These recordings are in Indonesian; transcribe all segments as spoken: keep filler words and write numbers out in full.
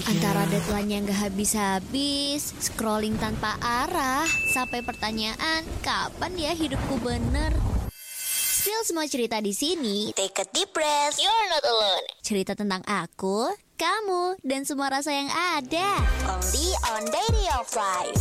Antara deadline yang gak habis-habis, scrolling tanpa arah, sampai pertanyaan, kapan ya hidupku bener? Spill semua cerita di sini. Take a deep breath. You're not alone. Cerita tentang aku, kamu, dan semua rasa yang ada. Only on Diary of Life.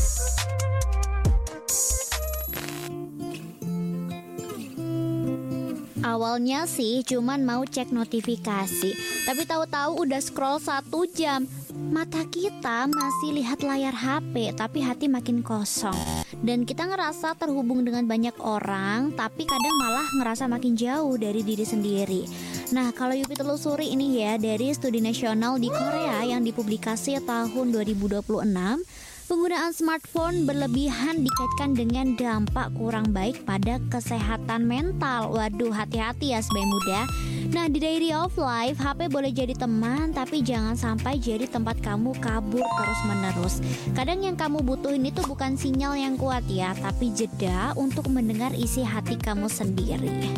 Awalnya sih cuman mau cek notifikasi, tapi tahu-tahu udah scroll satu jam. Mata kita masih lihat layar H P, tapi hati makin kosong. Dan kita ngerasa terhubung dengan banyak orang, tapi kadang malah ngerasa makin jauh dari diri sendiri. Nah, kalau Yupi telusuri ini ya, dari studi nasional di Korea yang dipublikasi tahun dua ribu dua puluh enam, penggunaan smartphone berlebihan dikaitkan dengan dampak kurang baik pada kesehatan mental. Waduh, hati-hati ya sebagai muda. Nah, di Diary of Life, H P boleh jadi teman, tapi jangan sampai jadi tempat kamu kabur terus-menerus. Kadang yang kamu butuhin itu bukan sinyal yang kuat ya, tapi jeda untuk mendengar isi hati kamu sendiri.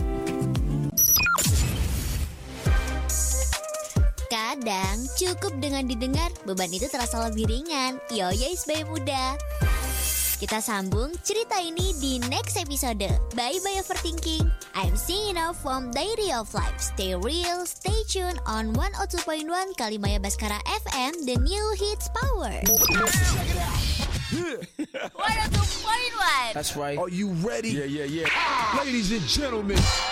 Kadang cukup dengan didengar, beban itu terasa lebih ringan. Yo yo sebagai muda. Kita sambung cerita ini di next episode. Bye bye overthinking. I'm singing off from Diary of Life. Stay real, stay tuned on one oh two point one Kalimaya Baskara F M, the new hits power. one oh two point one. That's right. Are you ready? Yeah, yeah, yeah. Ladies and gentlemen.